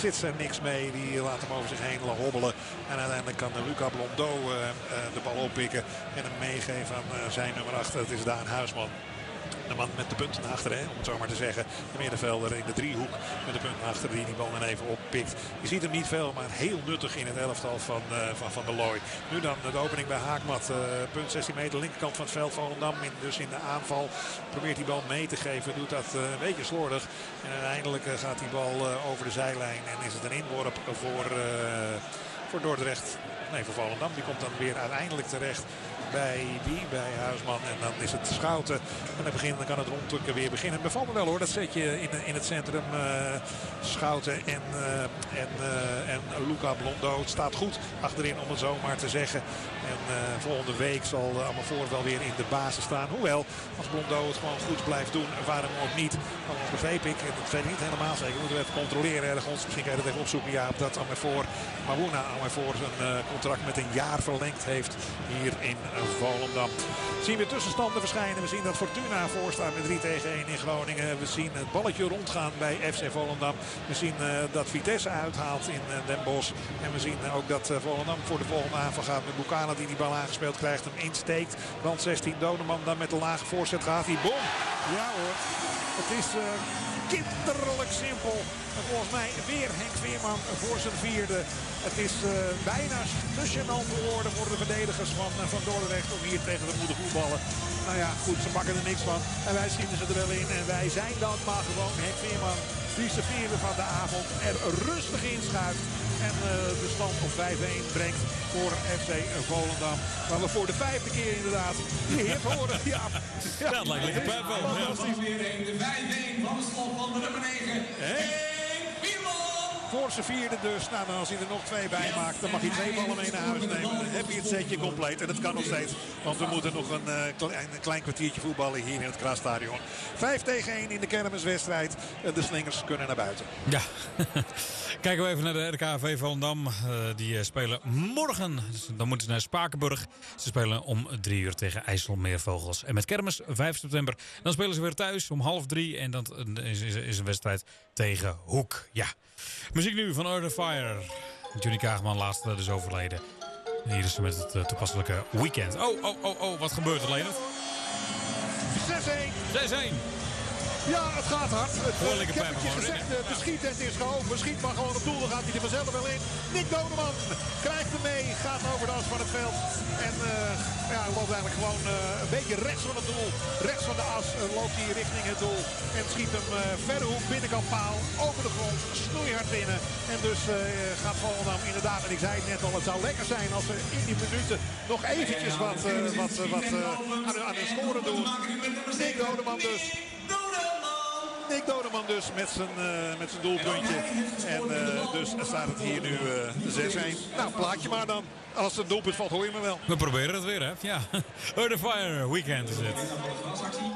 zit er niks mee. Die laat hem over zich heen hobbelen. En uiteindelijk kan Luca Blondeau de bal oppikken. En hem meegeven aan zijn nummer 8. Dat is Daan Huisman. De man met de punten naar achteren, om het zo maar te zeggen. De middenvelder in de driehoek met de punten naar achteren die bal dan even oppikt. Je ziet hem niet veel, maar heel nuttig in het elftal van de Looy. Nu dan de opening bij Haakmat. Punt 16 meter, linkerkant van het veld. Volendam dus in de aanval. Probeert die bal mee te geven. Doet dat een beetje slordig. En uiteindelijk gaat die bal over de zijlijn. En is het een inworp voor Dordrecht. Nee, voor Volendam. Die komt dan weer uiteindelijk terecht bij Huisman. En dan is het Schouten. En dan kan het rondtukken weer beginnen. Het bevalt me wel hoor. Dat zet je in het centrum. Schouten en Luca Blondeau. Het staat goed achterin om het zo maar te zeggen. En volgende week zal Amarvoor wel weer in de basis staan. Hoewel, als Blondeau het gewoon goed blijft doen. Waarom ook niet? Anders begreep ik. Dat weet ik niet helemaal zeker. Moeten we even controleren ergens. Misschien kan je dat even opzoeken. Ja, dat Mawuna Amarvoor zijn contract met een jaar verlengd heeft hier in Volendam. Zien we tussenstanden verschijnen. We zien dat Fortuna voorstaat met 3-1 in Groningen. We zien het balletje rondgaan bij FC Volendam. We zien dat Vitesse uithaalt in Den Bosch. En we zien ook dat Volendam voor de volgende aanval gaat met Bukala die bal aangespeeld krijgt. Hem insteekt. Rand 16 Doneman dan met de lage voorzet gaat hij. Boom! Ja hoor. Het is kinderlijk simpel. En volgens mij weer Henk Veerman voor zijn vierde. Het is bijna te gênant te worden voor de verdedigers van Dordrecht om hier tegen te moeten voetballen. Nou ja, goed, ze pakken er niks van. En wij schieten ze er wel in. En wij zijn dan maar gewoon Henk Veerman, die is de vierde van de avond, er rustig inschuift. En de stand op 5-1 brengt voor FC Volendam. Waar we voor de 5e keer inderdaad die hit horen. Ja, dat lijkt lekker pep wel. De 5-1 van de slag van de nummer 9. Voor zijn vierde dus. Nou, dan als hij er nog 2 bij maakt, dan mag hij 2 ballen mee naar huis nemen. Dan heb je het setje compleet. En dat kan nog steeds. Want we moeten nog een klein kwartiertje voetballen hier in het Kraasstadion. 5-1 in de kermiswedstrijd. De slingers kunnen naar buiten. Ja. Kijken we even naar de RKV Volendam. Die spelen morgen. Dan moeten ze naar Spakenburg. Ze spelen om 3 uur tegen IJsselmeervogels. En met kermis 5 september. Dan spelen ze weer thuis om 2:30. En dat is een wedstrijd tegen Hoek. Ja. Muziek nu van Earth & Fire. Johnny Kaagman laatst dus overleden. Hier is ze met het toepasselijke weekend. Oh, wat gebeurt er, Leonard? 6-1. 6-1. Ja, het gaat hard. Ik heb het je gezegd, de schiettent is geopend. Schiet maar gewoon op doel, dan gaat hij er vanzelf wel in. Nick Doneman krijgt hem mee, gaat over de as van het veld. En loopt eigenlijk gewoon een beetje rechts van het doel. Rechts van de as loopt hij richting het doel. En schiet hem verre hoek, binnenkant paal, over de grond, snoeihard binnen. En dus gaat Volendam inderdaad, en ik zei het net al, het zou lekker zijn als we in die minuten nog eventjes wat aan hun scoren doen. Nick Doneman dus. Nick Doneman dus met zijn doelpuntje. En dus staat het hier nu 6-1. Nou, plaatje maar dan. Als het doelpunt valt, hoor je me wel. We proberen het weer, hè? Ja. Earth & Fire Weekend is het.